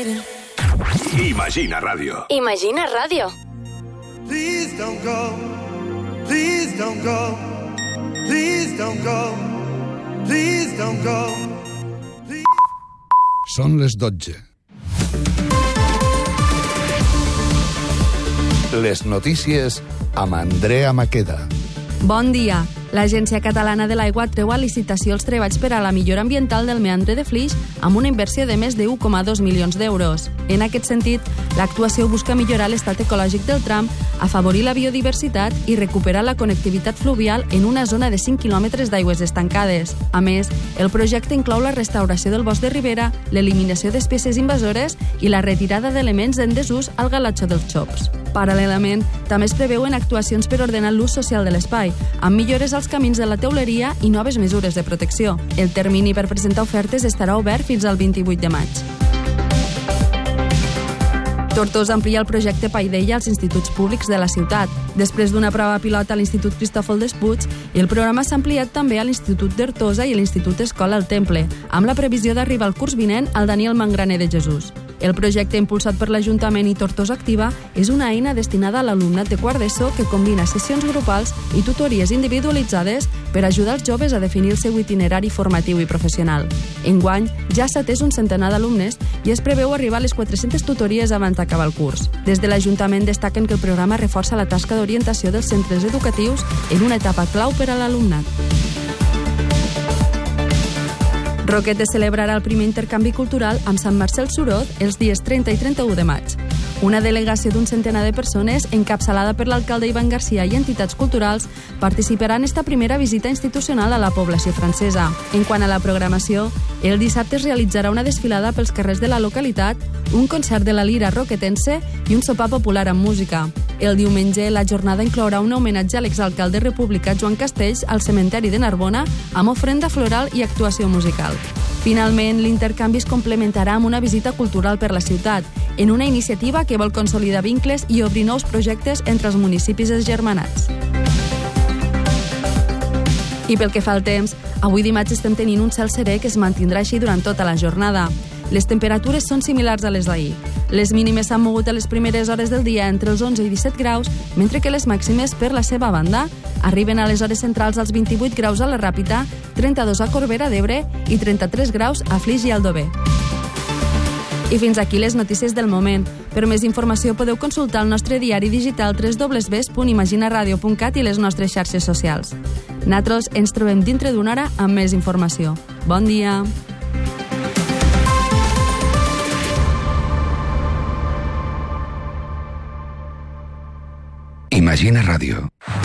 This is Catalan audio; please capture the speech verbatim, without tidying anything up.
waiting. Imagina Ràdio. Imagina Ràdio. Please don't go. Please don't go. Please don't go. Please don't go. Please... Són les dotze. Les notícies amb Andrea Maqueda. Bon dia. L'Agència Catalana de l'Aigua treu a licitació els treballs per a la millora ambiental del meandre de Flix amb una inversió de més de u coma dos milions d'euros. En aquest sentit, l'actuació busca millorar l'estat ecològic del tram, afavorir la biodiversitat i recuperar la connectivitat fluvial en una zona de cinc quilòmetres d'aigües estancades. A més, el projecte inclou la restauració del bosc de ribera, l'eliminació d'espècies invasores i la retirada d'elements en desús al galatxo dels xops. Paral·lelament, també es preveuen actuacions per ordenar l'ús social de l'espai, amb millores als camins de la teuleria i noves mesures de protecció. El termini per presentar ofertes estarà obert fins al vint-i-vuit de maig. Tortosa amplia el projecte Paideia als instituts públics de la ciutat. Després d'una prova pilota a l'Institut Cristòfol Despuig, el programa s'ha ampliat també a l'Institut d'Artosa i a l'Institut Escola El Temple, amb la previsió d'arribar al curs vinent al Daniel Mangraner de Jesús. El projecte impulsat per l'Ajuntament i Tortosa Activa és una eina destinada a l'alumnat de quart d'ESO que combina sessions grupals i tutories individualitzades per ajudar els joves a definir el seu itinerari formatiu i professional. Enguany, ja s'ha atès un centenar d'alumnes i es preveu arribar a les quatre-centes tutories abans d'acabar el curs. Des de l'Ajuntament destaquen que el programa reforça la tasca d'orientació dels centres educatius en una etapa clau per a l'alumnat. Roquetes celebrarà el primer intercanvi cultural amb Sant Marcel Surot els dies trenta i trenta-u de maig. Una delegació d'un centenar de persones, encapçalada per l'alcalde Ivan Garcia i entitats culturals, participarà en esta primera visita institucional a la població francesa. En quant a la programació, el dissabte es realitzarà una desfilada pels carrers de la localitat, un concert de la lira roquetense i un sopar popular amb música. El diumenge, la jornada inclourà un homenatge a l'exalcalde republicà Joan Castells al cementeri de Narbona amb ofrenda floral i actuació musical. Finalment, l'intercanvi es complementarà amb una visita cultural per la ciutat, en una iniciativa que vol consolidar vincles i obrir nous projectes entre els municipis esgermanats. I pel que fa al temps, avui dimarts estem tenint un cel serè que es mantindrà així durant tota la jornada. Les temperatures són similars a les d'ahir. Les mínimes s'han mogut a les primeres hores del dia entre els onze i disset graus, mentre que les màximes, per la seva banda, arriben a les hores centrals als vint-i-vuit graus a la Ràpita, trenta-dos a Corbera d'Ebre i trenta-tres graus a Flix i Aldover. I fins aquí les notícies del moment. Per més informació podeu consultar el nostre diari digital w w w punt imaginaradio punt cat i les nostres xarxes socials. Nosaltres ens trobem dintre d'una hora amb més informació. Bon dia! Imagina Ràdio.